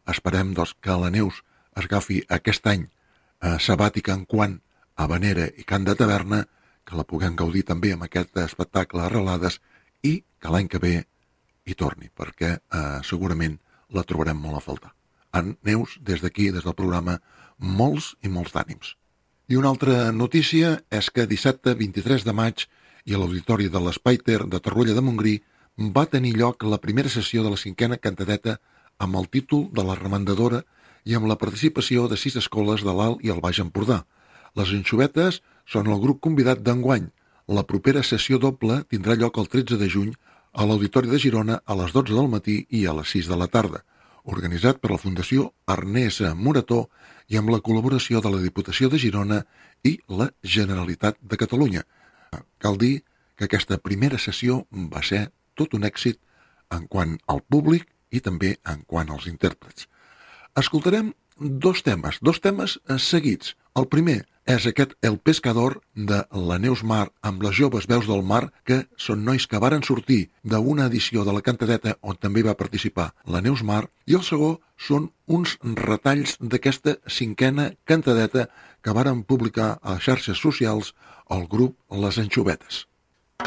Esperem doncs, que la Neus es agafi aquest any sabàtica en quant a Habanera i Cant de Taverna, que la puguem gaudir també amb aquest espectacle Arrelades i que l'any que ve hi torni, perquè segurament la trobarem molt a faltar. Neus, des d'aquí, des del programa, molts i molts d'ànims. I una altra notícia és que dissabte 23 de maig i a l'Auditori de l'Espai Ter de Torroella de Montgrí va tenir lloc la primera sessió de la 5a cantadeta amb el títol de la Remandadora i amb la participació de 6 escoles de l'Alt i el Baix Empordà. Les Anxovetes són el grup convidat d'enguany. La propera sessió doble tindrà lloc el 13 de juny a l'Auditori de Girona a les 12 del matí i a les 6 de la tarda, organitzat per la Fundació Ernest Morató i amb la col·laboració de la Diputació de Girona i la Generalitat de Catalunya. Cal dir que aquesta primera sessió va ser tot un èxit en quant al públic i també en quant als intèrprets. Escoltarem dos temes seguits. El primer és aquest El Pescador de la Neus Mar amb les joves veus del mar, que són nois que varen sortir d'una edició de la cantadeta on també va participar la Neus Mar, i el segon són uns retalls d'aquesta 5a cantadeta que varen publicar a les xarxes socials el grup Les Anxovetes.